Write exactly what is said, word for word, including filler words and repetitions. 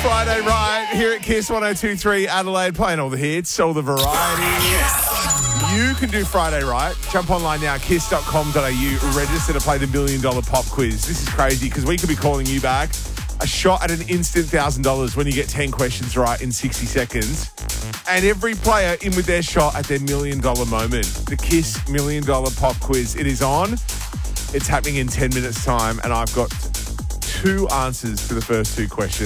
Friday right here at Kiss one oh two point three Adelaide, playing all the hits, all the variety. You can do Friday right. Jump online now, kiss dot com dot a u, register to play the Million Dollar Pop Quiz. This is crazy because we could be calling you back a shot at an instant one thousand dollars when you get ten questions right in sixty seconds. And every player in with their shot at their million dollar moment. The Kiss Million Dollar Pop Quiz. It is on. It's happening in ten minutes time, and I've got two answers to the first two questions.